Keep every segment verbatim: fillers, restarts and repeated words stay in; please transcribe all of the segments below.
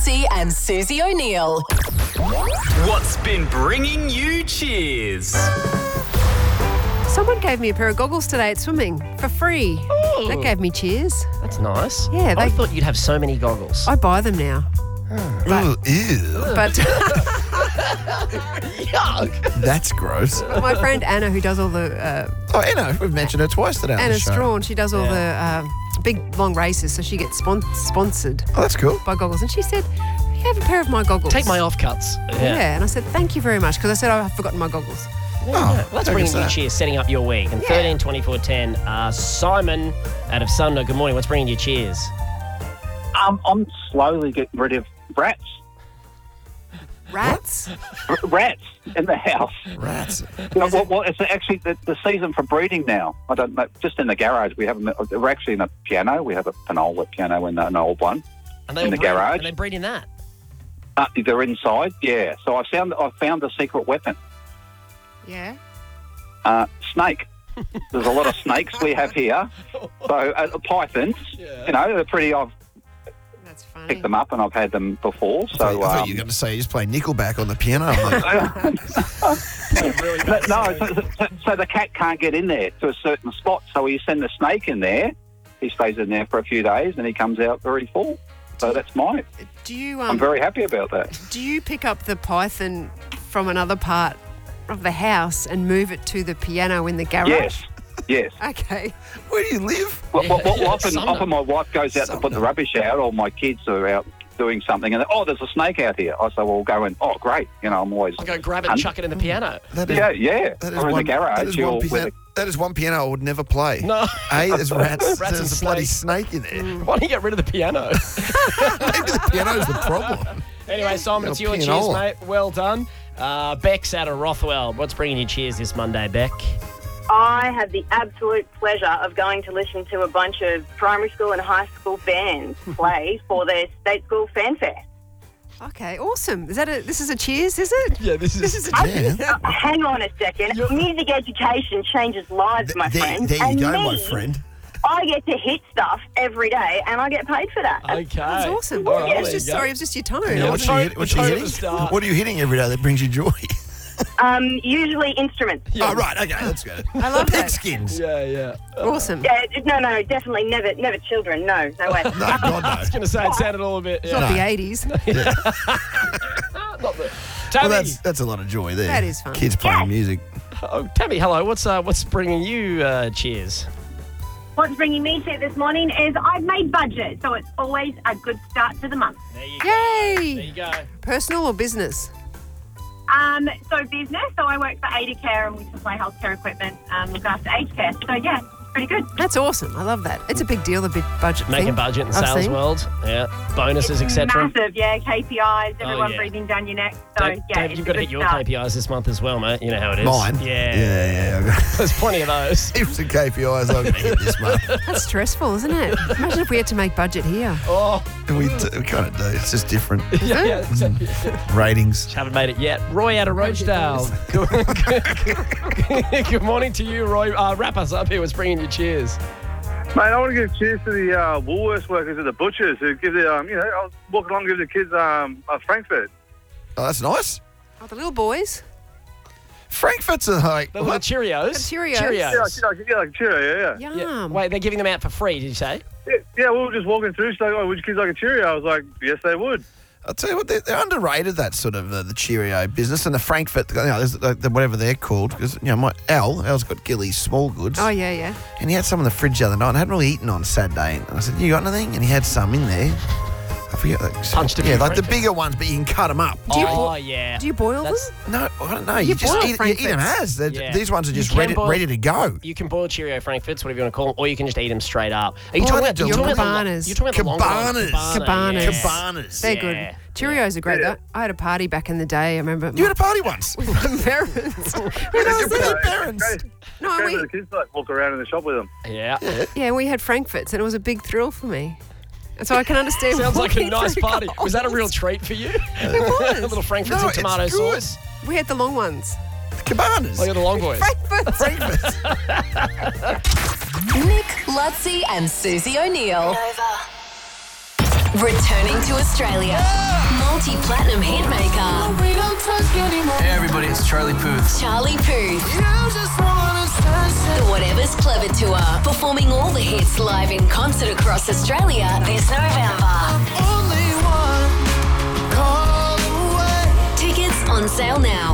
Lutzi and Susie O'Neill. What's been bringing you cheers? Someone gave me a pair of goggles today at swimming for free. Ooh. That gave me cheers. That's nice. Yeah, I they- thought you'd have so many goggles. I buy them now. Ooh, ew. But Yuck. That's gross. my friend Anna, who does all the uh, Oh, Anna, we've mentioned her twice today on Anna the show. Strawn, she does all the uh, big long races, so she gets spon- sponsored Oh, that's cool. by goggles. And she said, "You have a pair of my goggles." Take my offcuts. Yeah. Yeah. And I said, "Thank you very much," because I said I've forgotten my goggles. Oh, Well, that's how bringing good's you that? cheers, setting up your week. And Yeah. thirteen twenty-four ten, uh, Simon out of Sumner, good morning. What's bringing you cheers? Um, I'm slowly getting rid of rats. Rats? R- rats in the house. Rats. You know, well, well, it's actually the, the season for breeding now. I don't know. Just in the garage, we have them. We're actually in a piano. We have a Panola piano in an old one. And they In all the breed, garage? And they breed in that. Uh, they're inside. Yeah. So I found I found a secret weapon. Yeah. Uh, snake. There's a lot of snakes we have here. So uh, pythons. You know, they're pretty. I've That's funny. picked them up and I've had them before. I thought, So I thought um, you were going to say you just play Nickelback on the piano. I'm like, no, no so, so, so the cat can't get in there to a certain spot. So you send the snake in there. He stays in there for a few days and he comes out very full. So that's mine. Do you I'm um very happy about that. do you pick up the python from another part of the house and move it to the piano in the garage? Yes, yes. Okay. where do you live? Well, well, well, Yeah, often, Sumner. often my wife goes out to put the rubbish out, or my kids are out doing something, and they, oh, there's a snake out here. I say, well, go in. Oh, great. You know, I'm always. I'll go grab it and Hunt. chuck it in the piano. That is, Yeah, yeah. that is or in one, the garage. that is you'll- one with piano, that is one piano I would never play. No. A, there's rats. Rats there's and a bloody snakes. snake in there. Why don't you get rid of the piano? Maybe the piano's the problem. Anyway, Simon, it's Little your cheers, pianola. mate. Well done. Uh, Beck's out of Rothwell. What's bringing you cheers this Monday, Beck? I had the absolute pleasure of going to listen to a bunch of primary school and high school bands play for their state school fanfare. Okay, awesome. Is that a this is a cheers, is it? Yeah, this is... This is a Yeah. Uh, hang on a second. Music education changes lives, my There, friend. there you and go, me, my friend. I get to hit stuff every day, and I get paid for that. Okay. That's awesome. All right, Yeah, it was there just you go. sorry, it was just your tone. Yeah, I What's wasn't- you, tone- hit- what's the you tone of hitting? the start. What are you hitting every day that brings you joy? Um, usually instruments. Oh, right. Okay, that's good. I love that. Skins. Yeah, yeah. Awesome. Yeah, no, no, definitely never, never children. No, no way. No, God, no. I was going to say, it sounded all a bit... It's Yeah. not No. the eighties. Not the... Well, Tammy, that's that's a lot of joy there. That is fun. Kids playing music. oh, Tammy, hello. What's uh, what's bringing you uh, cheers? What's bringing me to this morning is I've made budget, so it's always a good start to the month. There you go. There Yay! you go. Personal or business? Um, so business, so I work for Ada Care and we supply healthcare equipment, um, look after aged care. So yeah, pretty good. That's awesome. I love that. It's a big deal, the big budget Making thing. budget in I've sales seen. world. Yeah. Bonuses, et cetera. Massive, yeah, K P Is, everyone yeah. breathing down your neck. So Dave, yeah, Dave it's you've a got to good hit your start. K P Is this month as well, mate. You know how it is. Mine? Yeah. Yeah, yeah. There's plenty of those. Heaps of K P Is I'm going to hit this month. That's stressful, isn't it? Imagine if we had to make budget here. Oh, And we, d- we kind of do. It's just different. yeah, yeah. So- Ratings. Haven't made it yet. Roy out of Rochdale. Good, good, good morning to you, Roy. Uh, wrap us up here. What's bringing you cheers? Mate, I want to give cheers to the uh, Woolworths workers at the butchers who give the, um, you know, I was walking along giving the kids um, a Frankfurt. Oh, that's nice. Oh, the little boys. Frankfurt's are like, The little what? Cheerios. The Cheerios. Yeah, like, yeah, like, yeah, like a Cheerio, yeah, yeah. Yum. Yeah. Wait, they're giving them out for free, did you say? Yeah, yeah, we were just walking through, so like, oh, would your kids like a Cheerio? I was like, yes, they would. I'll tell you what, they're, they're underrated, that sort of uh, the Cheerio business and the Frankfurt, you know, there's, uh, the- whatever they're called. Because, you know, my Al, Al's got Gillies Small Goods. Oh, yeah, yeah. And he had some in the fridge the other night. And I hadn't really eaten on Saturday. And I said, you got anything? And he had some in there. I forget. Like, Punched a Yeah, few like the Frankfurts. bigger ones, but you can cut them up. Do you oh, bo- yeah. Do you boil That's- them? No, I don't know. You You, just boil eat, you eat them Frankfurts. as. They're- Yeah. These ones are just You can ready, boil- ready to go. You can boil Cheerio Frankfurts, whatever you want to call them, or you can just eat them straight up. Are you Oh, talking they're about, you're talking about the lo- Cabanas. You're talking about the longer ones. Cabanas. Cabana, Cabanas. yeah. Cabanas. They're Yeah. good. Cheerios are great. Yeah. I had a party back in the day. I remember. You had a party once. with my parents. when I was With there. your parents. Great. No, Great we, for the kids to like, walk around in the shop with them. Yeah. yeah, we had Frankfurts, and it was a big thrill for me. So I can understand. Sounds like a walking nice through party. Was that a real Coles. treat for you? It was. A little Frankfurts No, and tomato it's good. sauce. We had the long ones. Cabanas. Oh, you're the long boys. Frankfurts. Nick, Lutzi and Susie O'Neill. Returning to Australia. Multi-platinum hitmaker. Hey everybody, it's Charlie Puth. Charlie Puth. The Whatever's Clever Tour. Performing all the hits live in concert across Australia this November. Tickets on sale now.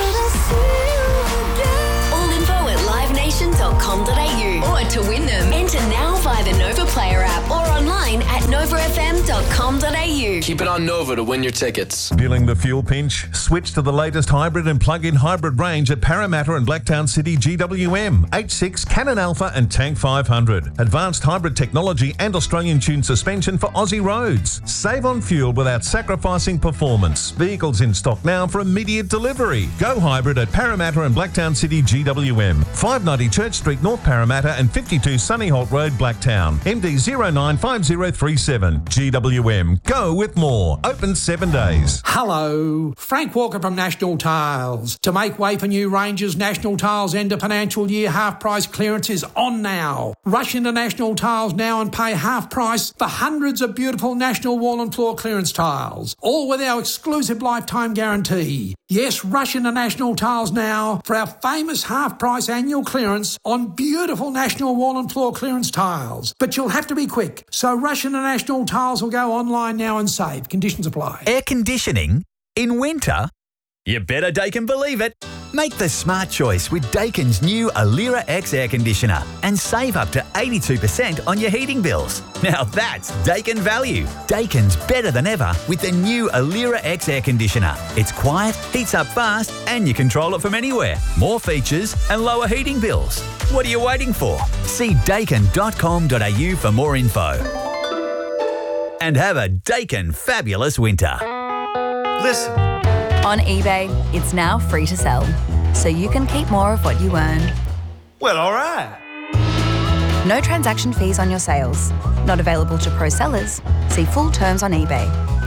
All info at live nation dot com dot a u. Or to win them, enter now via the Nova Player app or online at nova f m dot com dot a u. Keep it on Nova to win your tickets. Feeling the fuel pinch? Switch to the latest hybrid and plug-in hybrid range at Parramatta and Blacktown City G W M. H six, Cannon Alpha and Tank five hundred. Advanced hybrid technology and Australian-tuned suspension for Aussie roads. Save on fuel without sacrificing performance. Vehicles in stock now for immediate delivery. Go hybrid at Parramatta and Blacktown City G W M. five ninety Church Street, North Parramatta and fifty-two Sunny Holt Road, Blacktown. M D zero nine five zero three seven. G W M. Go with more. Open seven days. Hello, Frank Walker from National Tiles. To make way for new ranges, National Tiles end of financial year half price clearance is on now. Rush into National Tiles now and pay half price for hundreds of beautiful National wall and floor clearance tiles, all with our exclusive lifetime guarantee. Yes, rush into National Tiles now for our famous half price annual clearance on beautiful National wall and floor clearance tiles. But you'll have to be quick, so rush into National Tiles or go online now and save. Conditions apply. Air conditioning in winter? You better Daikin believe it. Make the smart choice with Daikin's new Alira X air conditioner and save up to eighty-two percent on your heating bills. Now that's Daikin value. Daikin's better than ever with the new Alira X air conditioner. It's quiet, heats up fast, and you control it from anywhere. More features and lower heating bills. What are you waiting for? See daikin dot com dot a u for more info. And have a Daikin fabulous winter. Listen. On eBay, it's now free to sell, so you can keep more of what you earn. Well, all right. No transaction fees on your sales. Not available to pro sellers. See full terms on eBay.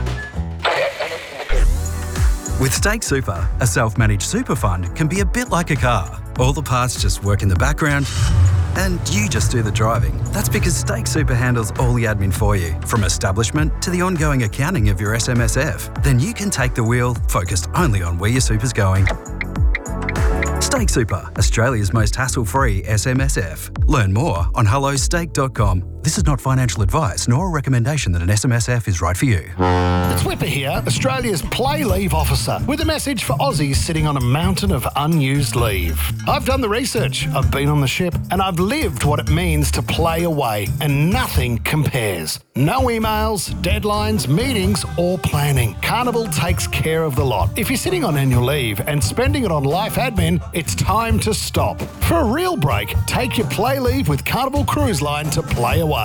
With Stake Super, a self-managed super fund can be a bit like a car. All the parts just work in the background and you just do the driving. That's because Stake Super handles all the admin for you, from establishment to the ongoing accounting of your S M S F. Then you can take the wheel, focused only on where your super's going. Stake Super, Australia's most hassle-free S M S F. Learn more on hello stake dot com. This is not financial advice nor a recommendation that an S M S F is right for you. It's Whipper here, Australia's play leave officer, with a message for Aussies sitting on a mountain of unused leave. I've done the research, I've been on the ship, and I've lived what it means to play away, and nothing compares. No emails, deadlines, meetings, or planning. Carnival takes care of the lot. If you're sitting on annual leave and spending it on life admin, it's time to stop. For a real break, take your play leave with Carnival Cruise Line to play away.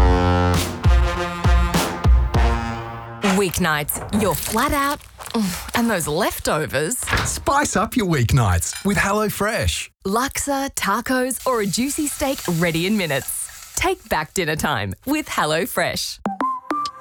Weeknights, you're flat out, and those leftovers. Spice up your weeknights with HelloFresh. Laksa, tacos, or a juicy steak ready in minutes. Take back dinner time with HelloFresh.